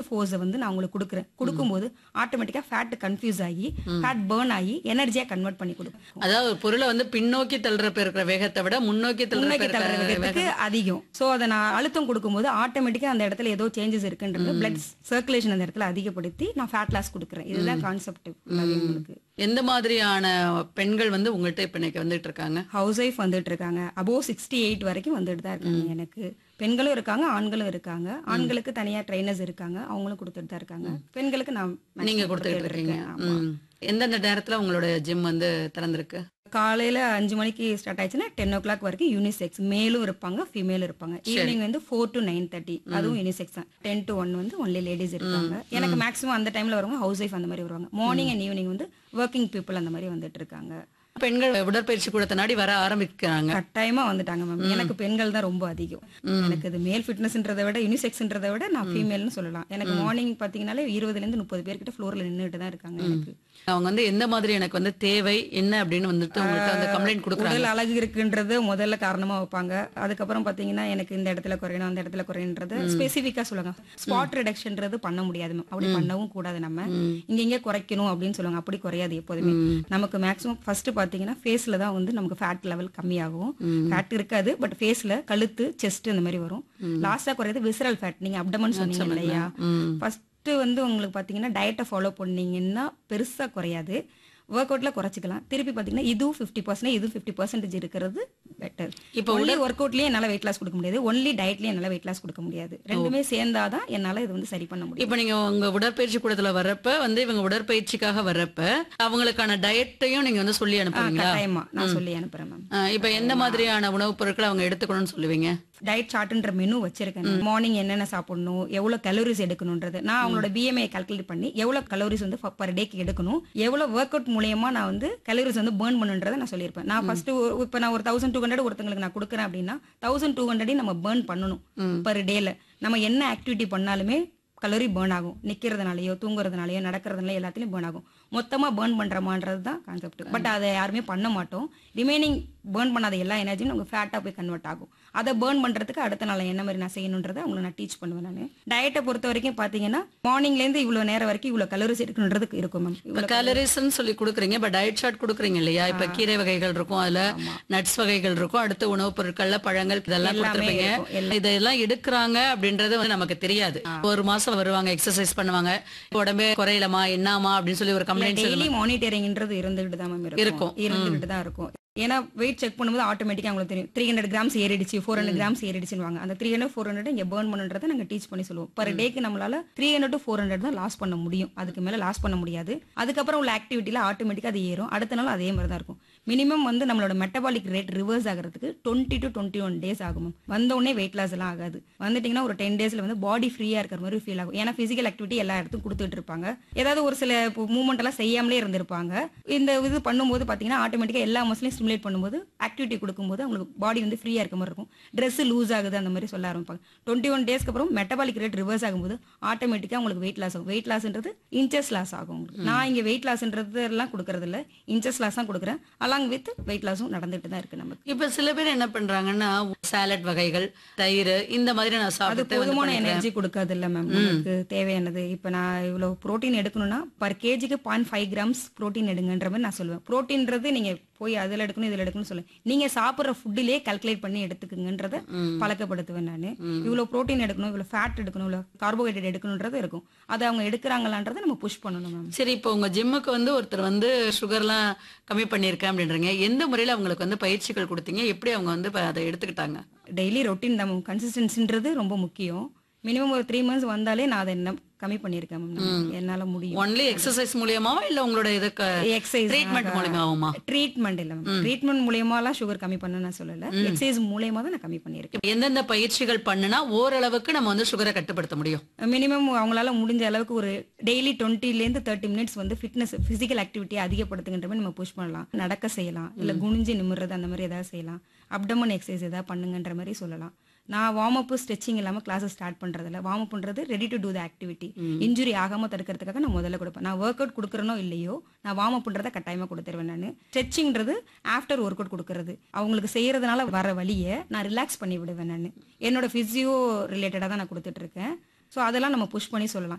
ஃபோர்ஸை வந்து நான் உங்களுக்கு கொடுக்குறேன். கொடுக்கும்போது ஆட்டோமேட்டிக்கா ஃபேட் கன்ஃபியூஸ் ஆகி ஃபேட் பர்ன் ஆகி எனர்ஜியா கன்வெர்ட் பண்ணி கொடுக்கும். அதாவது ஒரு பொருளை வந்து பின்னோக்கி தள்ளுறப்ப இருக்கிற வேகத்தை விட முன்னோக்கி முன்னோக்கி தள்ளுற தள்ளுற வேகத்துக்கு அதிகம். ஸோ அதை நான் அழுத்தம் கொடுக்கும்போது ஆட்டோமேட்டிக்கா அந்த இடத்துல ஏதோ சேஞ்சஸ் இருக்குன்றது பிளட் சர்க்குலேஷன் அந்த இடத்துல அதிகப்படுத்தி நான் ஃபேட் லாஸ் கொடுக்குறேன். இதுதான் கான்செப்ட் உங்களுக்கு. எந்த மாதிரியான பெண்கள் வந்து உங்கள்கிட்ட இப்ப இன்னைக்கு வந்துட்டு இருக்காங்க? ஹவுஸ் ஒய்ஃப் வந்துட்டு இருக்காங்க. அபோவ் 68 வரைக்கும் வந்துட்டு தான் இருக்காங்க. எனக்கு பெண்களும் இருக்காங்க, ஆண்களும் இருக்காங்க. ஆண்களுக்கு தனியா ட்ரைனர்ஸ் இருக்காங்க, அவங்களும் கொடுத்துட்டு தான் இருக்காங்க. பெண்களுக்கு நான் நீங்க கொடுத்துட்டு இருக்கீங்க. எந்தெந்த நேரத்துல உங்களோட ஜிம் வந்து திறந்திருக்கு? காலையில 5 மணிக்கு ஸ்டார்ட் ஆயிடுச்சுன்னா 10 o'clock வரைக்கும் யூனிசெக்ஸ், மேலும் இருப்பாங்க ஃபீமேலும் இருப்பாங்க. ஈவினிங் வந்து 4 to 9:30 அதுவும் யூனிசெக்ஸ் தான். 10 to 1 வந்து ஒன்லி லேடிஸ் இருக்காங்க. எனக்கு மேக்ஸிமம் அந்த டைம்ல வருவாங்க ஹவுஸ் ஒய்ஃப் அந்த மாதிரி வருவாங்க. மார்னிங் அண்ட் ஈவினிங் வந்து ஒர்க்கிங் பீப்புள் அந்த மாதிரி வந்துட்டு இருக்காங்க. பெண்கள் உடற்பயிற்சி கூடத்தை நாடி வர ஆரம்பிக்கிறாங்க. கட்டாயமா வந்துட்டாங்க மேம். எனக்கு பெண்கள் தான் ரொம்ப அதிகம். எனக்கு இது மேல் ஃபிட்னஸ்ன்றதை விட யூனிசெக்ஸ்ன்றதை விட நான் ஃபீமேல்னு சொல்லலாம். எனக்கு மார்னிங் பாத்தீங்கன்னாலே 20 இருந்து 30 பேர்கிட்ட ஃப்ளோர்ல நின்றுட்டு தான் இருக்காங்க. எனக்கு அவங்க வந்து எந்த மாதிரி எனக்கு வந்து தேவை என்ன அப்படின்னு வந்துட்டு உங்கள்கிட்ட வந்து கம்ப்ளைண்ட் கொடுக்குறாங்க? உடல் அழகு இருக்குன்றது முதல்ல காரணமா வைப்பாங்க. அதுக்கப்புறம் பாத்தீங்கன்னா எனக்கு இந்த இடத்துல குறையணும் அந்த இடத்துல குறையன்றது ஸ்பெசிஃபிக்கா சொல்லுவாங்க. ஸ்பாட் ரிடக்ஷன்றது பண்ண முடியாது மேம். அப்படி பண்ணவும் கூடாது. நம்ம இங்க குறைக்கணும் அப்படின்னு சொல்லுவாங்க. அப்படி குறையாது எப்போதுமே. நமக்கு மேக்ஸிமம் ஃபர்ஸ்ட் பாத்தீங்கன்னா ஃபேஸ்ல தான் வந்து நமக்கு ஃபேட் லெவல் கம்மியாகும். ஃபேட் இருக்காது, பட் ஃபேஸ்ல கழுத்து செஸ்ட் இந்த மாதிரி வரும். லாஸ்டா குறையாது விசரல் ஃபேட். நீங்க அப்டமன் சொன்னீங்க இல்லையா, ஃபர்ஸ்ட் வந்து உங்களுக்கு பாத்தீங்கன்னா டயட்டை ஃபாலோ பண்ணீங்கன்னா பெருசா குறையாது. ஒர்க் அவுட்ல குறைச்சிக்கலாம். திருப்பி பாத்தீங்கன்னா இதுவும் 50% இதுவும் 50% இருக்கிறது பெட்டர். இப்போ ஒன்லி ஒர்க் அவுட்லயே என்னால வெயிட் லாஸ் கொடுக்க முடியாது, ஒன்லி டயட்லயே என்னால வெயிட் லாஸ் கொடுக்க முடியாது. ரெண்டுமே சேர்ந்தாதான் என்னால இது வந்து சரி பண்ண முடியும். இப்ப நீங்க உங்க உடற்பயிற்சி கூடத்துல வர்றப்ப வந்து இவங்க உடற்பயிற்சிக்காக வர்றப்ப அவங்களுக்கான டயட்டையும் நீங்க வந்து சொல்லி அனுப்புவீங்களா? கட்டாயமா நான் சொல்லி அனுப்புறேன் மேம். இப்ப எந்த மாதிரியான உணவுப் பொருட்களை அவங்க எடுத்துக்கணும்னு சொல்லுவீங்க? டயட் சார்ட்ன்ற மெனு வச்சிருக்கேன். மார்னிங் என்னென்ன சாப்பிடணும், எவ்வளவு கலோரிஸ் எடுக்கணும்ன்றது நான் அவங்களோட பிஎம்ஐ கால்குலேட் பண்ணி எவ்வளவு கலோரிஸ் வந்து பர் டேக்கு எடுக்கணும், எவ்வளவு ஒர்க் அவுட் மூலமா நான் வந்து கலோரிஸ் வந்து பர்ன் பண்ணுன்றதை நான் சொல்லியிருப்பேன். நான் ஃபர்ஸ்ட் இப்ப நான் ஒரு 1200 ஒருத்தங்களுக்கு நான் கொடுக்குறேன் அப்படின்னா 1200 நம்ம பர்ன் பண்ணணும் பர் டேல. நம்ம என்ன ஆக்டிவிட்டி பண்ணாலுமே கலோரி பர்ன் ஆகும். நிக்கிறதுனாலயோ தூங்குறதுனாலயோ நடக்கிறதுனால எல்லாத்துலயும் பர்ன் ஆகும். மொத்தமா பர்ன் பண்றமான்றது தான் கான்செப்ட். பட் அதை யாருமே பண்ண மாட்டோம். ரிமைனிங் பர்ன் பண்ணாத எல்லா எனர்ஜியும் நமக்கு ஃபேட்டா போய் கன்வெர்ட் ஆகும். அதை பர்ன் பண்றதுக்கு அடுத்த நாள் என்ன மாதிரி நான் செய்யணுன்றதை அவங்களை நான் டீச் பண்ணுவேன். நான் டயட்டை பொறுத்த வரைக்கும் பாத்தீங்கன்னா மார்னிங்ல இருந்து இவ்வளவு நேரம் வரைக்கும் இவ்வளவு கலோரிஸ் எடுக்கணுன்றதுக்கு இருக்கும் மேம். இப்ப கலோரிஸ்ன்னு சொல்லி கொடுக்குறீங்க, இப்ப டயட் சார்ட் கொடுக்குறீங்க இல்லையா? இப்ப கீரை வகைகள் இருக்கும், அதுல நட்ஸ் வகைகள் இருக்கும், அடுத்த உணவுப் பொருட்கள்ல பழங்கள் இதெல்லாம் கொடுத்துருப்பீங்க. இதெல்லாம் எடுக்கிறாங்க அப்படின்றது வந்து நமக்கு தெரியாது. ஒரு மாசம் வருவாங்க, எக்ஸசைஸ் பண்ணுவாங்க, உடம்பே குறையலமா என்னாமா அப்படின்னு சொல்லி ஒரு கம்ப்ளைண்ட் டெய்லி மானிட்டரிங்ன்றது இருந்துகிட்டு தான் மேம் இருக்கும். இருந்துகிட்டு தான் இருக்கும். ஏன்னா வெயிட் செக் பண்ணும்போது ஆட்டோமேட்டிக்கா அவங்களுக்கு தெரியும் 300 கிராம்ஸ் ஏறிடுச்சு 400 கிராம்ஸ் ஏறிடுச்சுன்னு. அந்த 300 400 இங்க பர்ன் பண்ணுன்றதை நாங்க டீச் பண்ணி சொல்லுவோம். பர் டேக்கு நம்மளால 300 to 400 தான் லாஸ் பண்ண முடியும். அதுக்கு மேல லாஸ் பண்ண முடியாது. அதுக்கப்புறம் உள்ள ஆக்டிவிட்டியில ஆட்டோமேட்டிக்கா அது ஏறும். அடுத்த நாள் அதே மாதிரி தான் இருக்கும். மினிமம் வந்து நம்மளோட மெட்டபாலிக் ரேட் ரிவர்ஸ் ஆகிறதுக்கு 20 to 21 டேஸ் ஆகும். வந்த உடனே வெயிட் லாஸ் எல்லாம் ஆகாது. வந்துட்டீங்கன்னா ஒரு 10 டேஸ்ல வந்து பாடி ஃப்ரீயா இருக்கிற மாதிரி ஃபீல் ஆகும். ஏன்னா பிசிக்கல் ஆக்டிவிட்டி எல்லா இடத்துக்கும் கொடுத்துட்டு இருப்பாங்க. ஏதாவது ஒரு சில மூவ்மெண்ட் எல்லாம் செய்யாமலே இருந்திருப்பாங்க. இந்த இது பண்ணும்போது பாத்தீங்கன்னா ஆட்டோமேட்டிக்கா எல்லா மசிலையும் ஸ்டிமுலேட் பண்ணும்போது ஆக்டிவிட்டி கொடுக்கும்போது அவங்களுக்கு பாடி வந்து ஃப்ரீயா இருக்க மாதிரி இருக்கும். ட்ரெஸ் லூஸ் ஆகுது அந்த மாதிரி சொல்ல ஆரம்பிப்பாங்க. 21 டேஸ்க்கு அப்புறம் மெட்டபாலிக் ரேட் ரிவர்ஸ் ஆகும்போது ஆட்டோமேட்டிக்கா உங்களுக்கு வெயிட் லாஸ் ஆகும். வெயிட் லாஸ்ன்றது இன்ச்சஸ் லாஸ் ஆகும். நான் இங்க வெயிட் லாஸ்ன்றது எல்லாம் கொடுக்கறது இல்ல, இன்ச்சஸ் லாஸ் தான் கொடுக்குறேன். அலாங் வித் வெயிட் லாஸும் நடந்துட்டு தான் இருக்கு நமக்கு. இப்ப சில பேர் என்ன பண்றாங்கன்னா சாலட் வகைகள், தயிர் இந்த மாதிரி நான் அது சாப்பிட்டு போதுமான எனர்ஜி கொடுக்காது இல்ல மேம். நமக்கு தேவையானது இப்ப நான் இவ்வளவு புரோட்டீன் எடுக்கணும்னா பர் கேஜிக்கு 0.5 கிராம்ஸ் புரோட்டீன் எடுங்கன்ற மாதிரி நான் சொல்லுவேன். புரோட்டீன்றது நீங்க போய் அதுல எடுக்கணும் இதுல எடுக்கணும் சொல்ல, நீங்க சாப்பிடுற ஃபுட்டிலே கால்குலேட் பண்ணி எடுத்துக்குங்கன்றத பழக்கப்படுத்துவேன் நானு. இவ்வளவு புரோட்டீன் எடுக்கணும், இவ்வளவு ஃபேட் எடுக்கணும், இவ்வளவு கார்போஹைட்ரேட் எடுக்கணும்ன்றது இருக்கும். அதை அவங்க எடுக்கிறாங்களான்றதை நம்ம புஷ் பண்ணணும் மேம். சரி, இப்போ உங்க ஜிம்முக்கு வந்து ஒருத்தர் வந்து சுகர்லாம் கம்மி பண்ணியிருக்கேன் அப்படின்றீங்க. எந்த முறையில அவங்களுக்கு வந்து பயிற்சிகள் கொடுத்தீங்க? எப்படி அவங்க வந்து அதை எடுத்துக்கிட்டாங்க? டெய்லி ரொட்டீன் தான் கன்சிஸ்டன்சின்றது ரொம்ப முக்கியம். மினிமம் ஒரு 3 months வந்தாலே நான் அதை என்ன கம்மி பண்ணிருக்கேன் மேம். என்னால முடியும். ஒன்லி எக்ஸசைஸ் மூலமாவா இல்ல உங்களோட இதுக்கு எக்ஸசைஸ் ட்ரீட்மெண்ட் மூலமாவா? ட்ரீட்மெண்ட் இல்ல மேம். ட்ரீட்மெண்ட் மூலமாலாம் சுகர் கம்மி பண்ண நான் சொல்லல. எக்ஸசைஸ் மூலமா தான் நான் கம்மி பண்ணிருக்கேன். எந்தெந்த பயிற்சிகள் பண்ணுனா ஓரளவுக்கு நம்ம வந்து சுகரை கட்டுப்படுத்த முடியும்? மினிமம் அவங்களால முடிஞ்ச அளவுக்கு ஒரு டெய்லி 20 ல 30 மினிட்ஸ் வந்து ஃபிட்னஸ் பிசிக்கல் ஆக்டிவிட்டியை அதிகப்படுத்துகின்ற மாதிரி நம்ம புஷ் பண்ணலாம். நடக்க செய்யலாம், இல்ல குனிஞ்சு நிமிர்றது அந்த மாதிரி ஏதாவது செய்யலாம். அப்டமன் எக்ஸசைஸ் ஏதாவது பண்ணுங்கன்ற மாதிரி சொல்லலாம். நான் வார்ம் அப் ஸ்ட்ரெச்சிங் இல்லாம கிளாஸஸ் ஸ்டார்ட் பண்றதில்ல. வார்ம் அப் பண்றது ready to two the activity. Injury ஆகாம தடுக்கிறதுக்காக நான் முதல்ல கொடுப்பேன். நான் ஒர்க் அவுட் கொடுக்குறனோ இல்லையோ நான் வார்ம் அப் பண்றதை கட்டாயமா கொடுத்துருவேன். நான் ஸ்ட்ரெச்சிங்றது ஆஃப்டர் ஒர்க் அவுட் கொடுக்கறது. அவங்களுக்கு செய்யறதுனால வர வலியை நான் ரிலாக்ஸ் பண்ணி விடுவேன். நான் என்னோட பிசியோ ரிலேட்டடா தான் நான் கொடுத்துட்டு இருக்கேன். ஸோ அதெல்லாம் நம்ம புஷ் பண்ணி சொல்லலாம்.